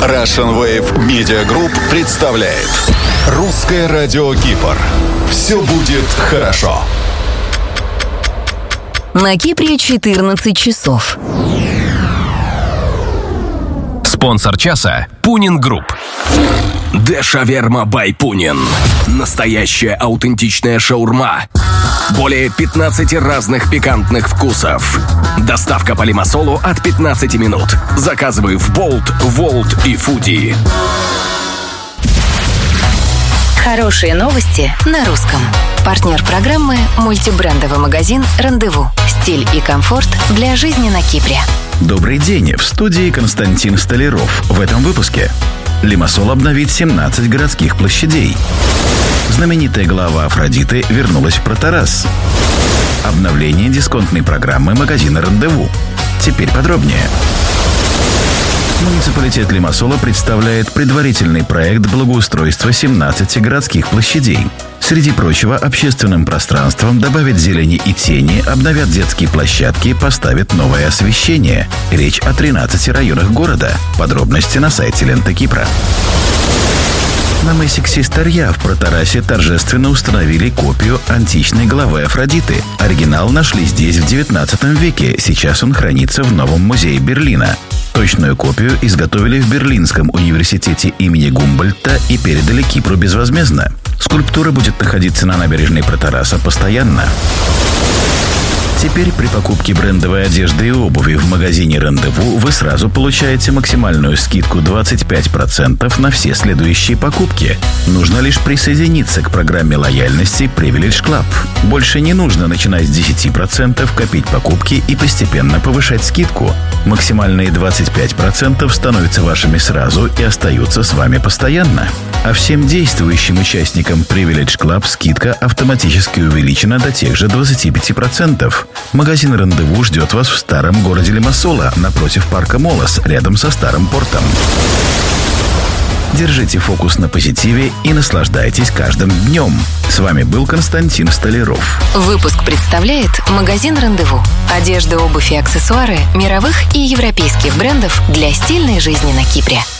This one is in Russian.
Russian Wave Media Group представляет Русское радио Кипр. Все будет хорошо. На Кипре 14 часов. Спонсор часа – Пунин Групп. Де-шаверма бай Пунин. Настоящая аутентичная шаурма. Более 15 разных пикантных вкусов. Доставка по Лимассолу от 15 минут. Заказывай в Bolt, Volt и Foodie. Хорошие новости на русском. Партнер программы – мультибрендовый магазин «Рандеву». Стиль и комфорт для жизни на Кипре. Добрый день, в студии Константин Столяров. В этом выпуске Лимассол обновит 17 городских площадей. Знаменитая глава Афродиты вернулась в Протарас. Обновление дисконтной программы магазина «Рандеву». Теперь подробнее. Муниципалитет Лимассола представляет предварительный проект благоустройства 17 городских площадей. Среди прочего, общественным пространством добавят зелени и тени, обновят детские площадки, поставят новое освещение. Речь о 13 районах города. Подробности на сайте Лента Кипра. На мысе Ксистарья в Протарасе торжественно установили копию античной главы Афродиты. Оригинал нашли здесь в 19 веке, сейчас он хранится в новом музее Берлина. Точную копию изготовили в Берлинском университете имени Гумбольдта и передали Кипру безвозмездно. Скульптура будет находиться на набережной Протараса постоянно. Теперь при покупке брендовой одежды и обуви в магазине «Рандеву» вы сразу получаете максимальную скидку 25% на все следующие покупки. Нужно лишь присоединиться к программе лояльности Privilege Club. Больше не нужно начинать с 10%, копить покупки и постепенно повышать скидку. Максимальные 25% становятся вашими сразу и остаются с вами постоянно. А всем действующим участникам Privilege Club скидка автоматически увеличена до тех же 25%. Магазин «Рандеву» ждет вас в старом городе Лимассола, напротив парка Молос, рядом со старым портом. Держите фокус на позитиве и наслаждайтесь каждым днем. С вами был Константин Столяров. Выпуск представляет магазин «Рандеву». Одежда, обувь и аксессуары мировых и европейских брендов для стильной жизни на Кипре.